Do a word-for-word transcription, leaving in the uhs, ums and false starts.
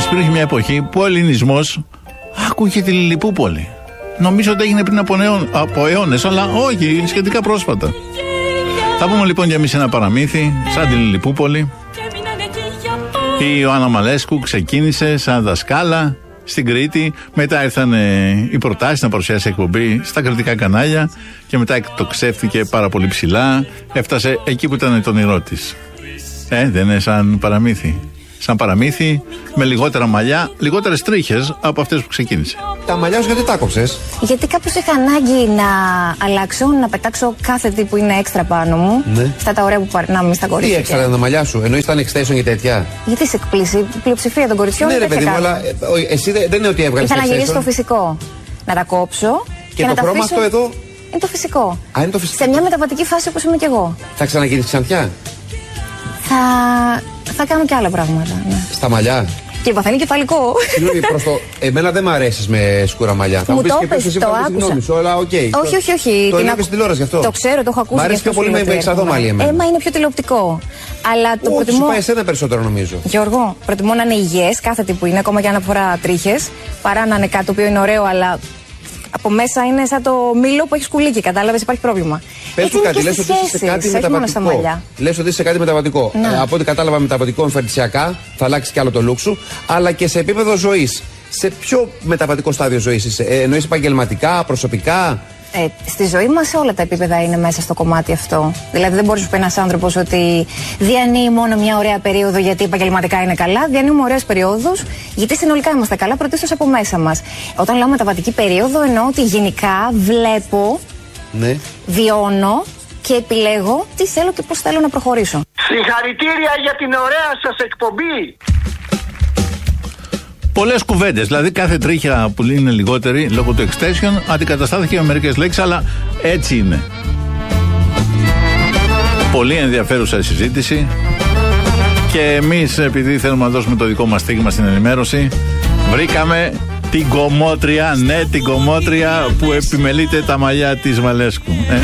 υπήρχε μια εποχή που ο ελληνισμός άκουγε τη Λιλιπούπολη. Νομίζω ότι έγινε πριν από, νεό, από αιώνες, αλλά όχι, σχετικά πρόσφατα. Θα πούμε λοιπόν για εμείς ένα παραμύθι, σαν τη Λιλιπούπολη. Η Ιωάννα Μαλέσκου ξεκίνησε σαν δασκάλα στην Κρήτη. Μετά ήρθαν οι προτάσεις να παρουσιάσει εκπομπή στα κριτικά κανάλια. Και μετά εκτοξεύτηκε πάρα πολύ ψηλά. Έφτασε εκεί που ήταν το όνειρό της. Ε, δεν είναι σαν παραμύθι. Σαν παραμύθι, με λιγότερα μαλλιά, λιγότερες τρίχες από αυτές που ξεκίνησε. Τα μαλλιά σου γιατί τα κόψες? Γιατί κάπως είχα ανάγκη να αλλάξω, να πετάξω κάθε τι που είναι έξτρα πάνω μου. Ναι. Αυτά τα ωραία που παρνάμε στα κορίτσια. Τι έξτρα ήταν τα μαλλιά σου, εννοείς ήταν extension και τέτοια? Γιατί σε εκπλήσει, η πλειοψηφία των κοριτσιών. Ναι, ρε παιδί μου, αλλά εσύ δεν είναι ότι έβγαλες. Ήθελα να γυρίσω στο φυσικό. Να τα κόψω. Και, και το να χρώμα αυτό εδώ. Είναι το φυσικό. Α, είναι το φυσικό. Σε μια μεταβατική φάση όπως είμαι κι εγώ. Θα ξαναγυρίσεις ξανθιά? Θα. Θα κάνω και άλλα πράγματα. Ναι. Στα μαλλιά. Και παθαίνει κεφαλικό. Συγγνώμη, προς το. Εμένα δεν μ' αρέσει με σκούρα μαλλιά. Μου το είπες, το άκουσα. Σου, αλλά okay. Όχι, όχι, όχι. Το έλεγα στην τηλεόραση γι' αυτό. Το ξέρω, το έχω ακούσει. Μ' αρέσει πιο πολύ με εξαδό μαλλί εμένα. Έμα είναι πιο τηλεοπτικό. Αλλά το όχι, προτιμώ. Σου πάει εσένα περισσότερο νομίζω. Γιώργο, προτιμώ να είναι υγιές κάθε τι που είναι, ακόμα και αν αφορά τρίχες, παρά να είναι κάτι το οποίο είναι ωραίο, αλλά από μέσα είναι σαν το μήλο που έχει σκουλίκι. Κατάλαβες, υπάρχει πρόβλημα. Πες μου κάτι, λες ότι είσαι σε κάτι μεταβατικό. Λες ότι είσαι σε κάτι μεταβατικό. Ε, από ό,τι κατάλαβα, μεταβατικό εμφανισιακά, θα αλλάξει κι άλλο το look σου, αλλά και σε επίπεδο ζωής. Σε ποιο μεταβατικό στάδιο ζωής είσαι, ε, εννοείς επαγγελματικά, προσωπικά? Ε, στη ζωή μας όλα τα επίπεδα είναι μέσα στο κομμάτι αυτό. Δηλαδή δεν μπορείς να πει ένας άνθρωπος ότι διανύει μόνο μια ωραία περίοδο γιατί επαγγελματικά είναι καλά. Διανύουμε ωραίες περιόδους γιατί συνολικά είμαστε καλά, πρωτίστως από μέσα μας. Όταν λέω μεταβατική περίοδο εννοώ ότι γενικά βλέπω, ναι, βιώνω και επιλέγω τι θέλω και πώς θέλω να προχωρήσω. Συγχαρητήρια για την ωραία σας εκπομπή! Πολλές κουβέντες, δηλαδή κάθε τρίχια που είναι λιγότερη λόγω του extension αντικαταστάθηκε με μερικές λέξεις, αλλά έτσι είναι. Πολύ ενδιαφέρουσα συζήτηση και εμείς, επειδή θέλουμε να δώσουμε το δικό μας στίγμα στην ενημέρωση, βρήκαμε την κομμότρια, ναι, την κομμότρια που επιμελείται τα μαλλιά της Μαλέσκου. Ε?